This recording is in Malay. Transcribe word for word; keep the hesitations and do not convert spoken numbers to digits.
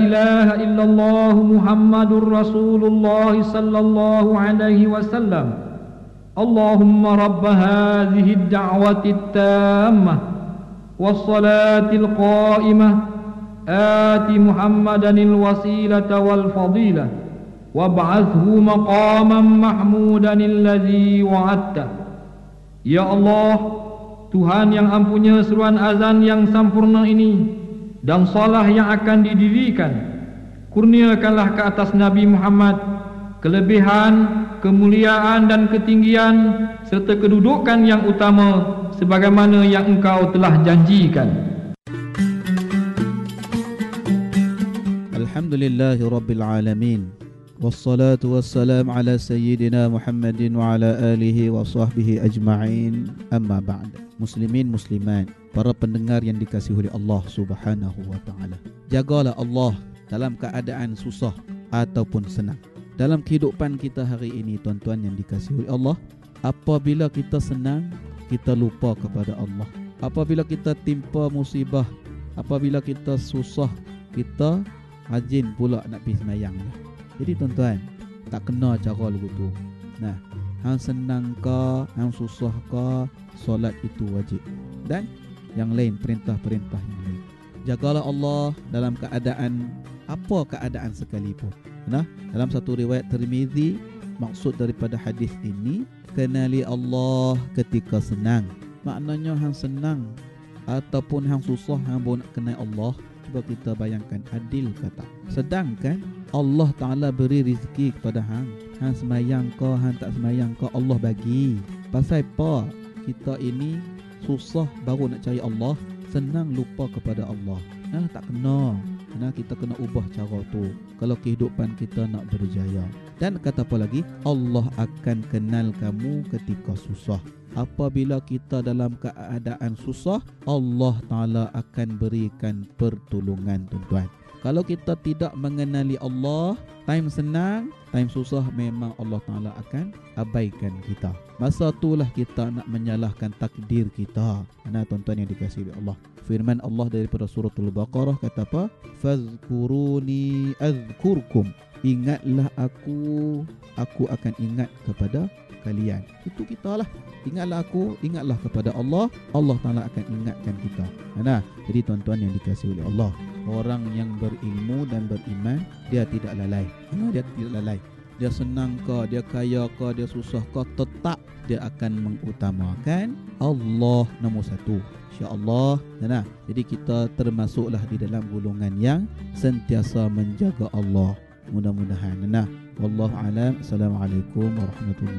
إله إلا الله محمد رسول الله صلى الله عليه وسلم اللهم رب هذه الدعوة التامة والصلاة القائمة آت محمدا الوسيلة والفضيلة وابعثه مقاما محمودا الذي وعدته. Ya Allah, Tuhan yang ampunya seruan azan yang sempurna ini dan salah yang akan didirikan, kurniakanlah ke atas Nabi Muhammad kelebihan, kemuliaan dan ketinggian serta kedudukan yang utama sebagaimana yang Engkau telah janjikan. Alhamdulillahi Rabbil Alamin, wassalatu wassalam ala sayyidina Muhammadin wa ala alihi wa sahbihi ajma'in, amma ba'd. Muslimin muslimat, para pendengar yang dikasihi oleh Allah Subhanahu wa taala, jagalah Allah dalam keadaan susah ataupun senang. Dalam kehidupan kita hari ini, tuan-tuan yang dikasihi oleh Allah, apabila kita senang, kita lupa kepada Allah. Apabila kita timpa musibah, apabila kita susah, kita rajin pula nak pergi semayang. Jadi tuan-tuan, tak kena cara lagu tu. Nah, hang senang ke, hang susah ke, solat itu wajib. Dan yang lain, perintah-perintah yang lain. Jagalah Allah dalam keadaan apa keadaan sekalipun. Nah, dalam satu riwayat Tirmizi, maksud daripada hadis ini, kenali Allah ketika senang. Maknanya hang senang ataupun hang susah, hang baru nak kenal Allah. Cuba kita bayangkan, adil kata. Sedangkan Allah Ta'ala beri rezeki kepada hang. Hang semayang ke, hang tak semayang ke, Allah bagi. Pasal apa? Kita ini susah baru nak cari Allah, senang lupa kepada Allah. Nah, tak kena. Nah, kita kena ubah cara tu kalau kehidupan kita nak berjaya. Dan kata apa lagi? Allah akan kenal kamu ketika susah. Apabila kita dalam keadaan susah, Allah Ta'ala akan berikan pertolongan, tuan-tuan. Kalau kita tidak mengenali Allah, time senang, time susah, memang Allah Ta'ala akan abaikan kita. Masa itulah kita nak menyalahkan takdir kita. Nah, tuan-tuan yang dikasihi Allah, firman Allah daripada suratul Baqarah kata apa? Fazkuruni azkurkum. Ingatlah aku, aku akan ingat kepada kalian. Itu kita lah. Ingatlah aku, ingatlah kepada Allah, Allah Ta'ala akan ingatkan kita. Nah, jadi tuan-tuan yang dikasihi oleh Allah, orang yang berilmu dan beriman, dia tidak lalai. Nah, dia tidak lalai. Dia senang ke, dia kaya ke, dia susah ke, tetap dia akan mengutamakan Allah nombor satu. InsyaAllah. Nah, jadi kita termasuklah di dalam golongan yang sentiasa menjaga Allah. Mudah-mudahan. Nah, wallahu alam. Assalamualaikum warahmatullahi